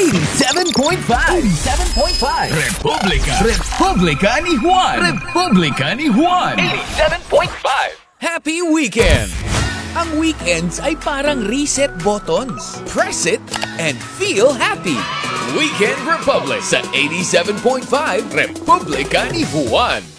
87.5. 87.5. Republika ni Juan. Republika ni Juan. 87.5. Happy weekend! Ang weekends ay parang reset buttons. Press it and feel happy. Weekend Republic sa 87.5 Republika ni Juan.